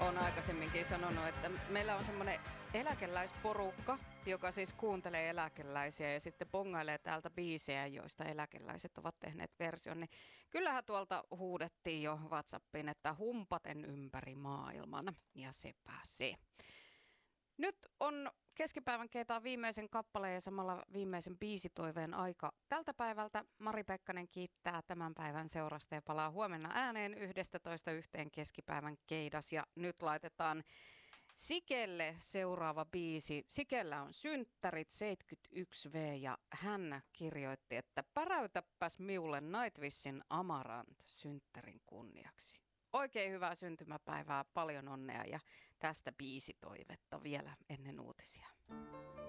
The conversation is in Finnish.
olen aikaisemminkin sanonut, että meillä on semmoinen eläkeläisporukka, joka siis kuuntelee eläkeläisiä ja sitten bongailee täältä biisejä, joista eläkeläiset ovat tehneet version. Niin kyllähän tuolta huudettiin jo WhatsAppiin, että humpaten ympäri maailman, ja se pääsee. Nyt on keskipäivän keitaan viimeisen kappaleen ja samalla viimeisen biisitoiveen aika. Tältä päivältä Mari Pekkanen kiittää tämän päivän seurasta ja palaa huomenna ääneen 11:00 keskipäivän keidas. Ja nyt laitetaan Sikelle seuraava biisi. Sikellä on synttärit 71V ja hän kirjoitti, että päräytäpäs miulle Nightwishin Amarant synttärin kunniaksi. Oikein hyvää syntymäpäivää, paljon onnea ja tästä biisitoivetta vielä ennen uutisia.